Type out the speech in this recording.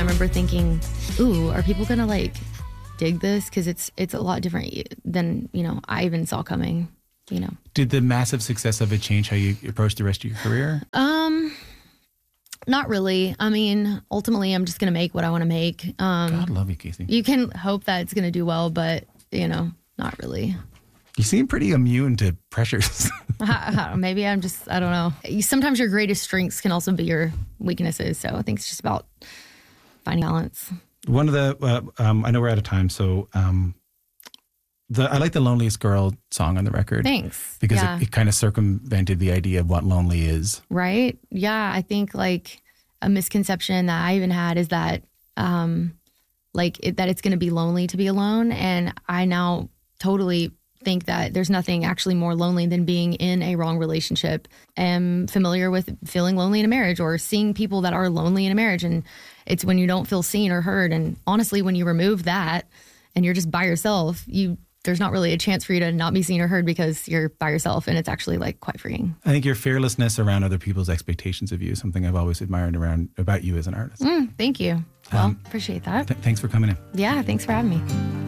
remember thinking, ooh, are people going to like dig this? Because it's a lot different than, I even saw coming, Did the massive success of it change how you approach the rest of your career? Not really. I mean, ultimately, I'm just going to make what I want to make. God love you, Casey. You can hope that it's going to do well, but, not really. You seem pretty immune to pressures. Maybe I don't know. Sometimes your greatest strengths can also be your weaknesses. So I think it's just about finding balance. One of the, I know we're out of time, so I like the Loneliest Girl song on the record. Thanks. Because it kind of circumvented the idea of what lonely is. Right? Yeah. I think like a misconception that I even had is that that it's going to be lonely to be alone. And I now totally think that there's nothing actually more lonely than being in a wrong relationship. I'm familiar with feeling lonely in a marriage or seeing people that are lonely in a marriage. And it's when you don't feel seen or heard. And honestly, when you remove that and you're just by yourself, there's not really a chance for you to not be seen or heard because you're by yourself. And it's actually like quite freeing. I think your fearlessness around other people's expectations of you is something I've always admired about you as an artist. Thank you. Well, appreciate that. Thanks for coming in. Yeah, thanks for having me.